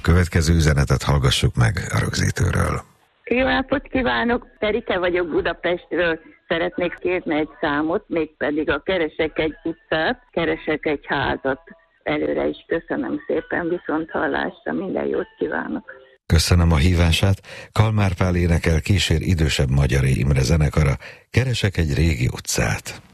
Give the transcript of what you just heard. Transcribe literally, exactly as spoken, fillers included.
következő üzenetet hallgassuk meg a rögzítőről. Jó napot kívánok! Terike vagyok Budapestről. Szeretnék kérni egy számot, mégpedig a Keresek egy utcát, Keresek egy házat. Előre is köszönöm szépen, viszont hallásra, minden jót kívánok! Köszönöm a hívását. Kalmár Pál énekel, kísér idősebb Magyari Imre zenekara. Keresek egy régi utcát.